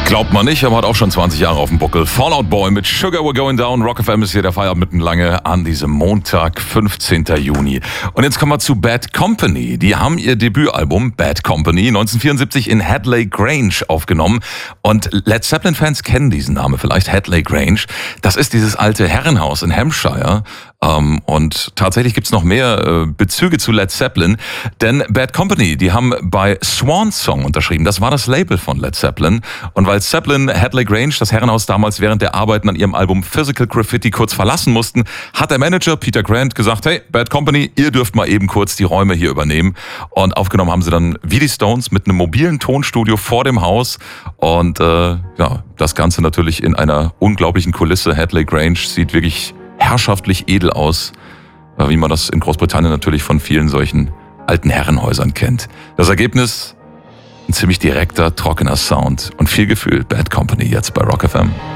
Glaubt man nicht, aber hat auch schon 20 Jahre auf dem Buckel. Fallout Boy mit Sugar We're Going Down. Rock FM ist hier der Feierabend mitten lange an diesem Montag, 15. Juni. Und jetzt kommen wir zu Bad Company. Die haben ihr Debütalbum Bad Company 1974 in Hadley Grange aufgenommen. Und Led Zeppelin-Fans kennen diesen Namen vielleicht, Hadley Grange. Das ist dieses alte Herrenhaus in Hampshire. Und tatsächlich gibt's noch mehr Bezüge zu Led Zeppelin, denn Bad Company, die haben bei Swan Song unterschrieben. Das war das Label von Led Zeppelin. Und weil Zeppelin Hadley Grange, das Herrenhaus, damals während der Arbeiten an ihrem Album Physical Graffiti kurz verlassen mussten, hat der Manager Peter Grant gesagt, hey, Bad Company, ihr dürft mal eben kurz die Räume hier übernehmen. Und aufgenommen haben sie dann wie die Stones mit einem mobilen Tonstudio vor dem Haus. Und das Ganze natürlich in einer unglaublichen Kulisse. Hadley Grange sieht wirklich herrschaftlich edel aus, wie man das in Großbritannien natürlich von vielen solchen alten Herrenhäusern kennt. Das Ergebnis, ein ziemlich direkter, trockener Sound und viel Gefühl. Bad Company jetzt bei Rock FM.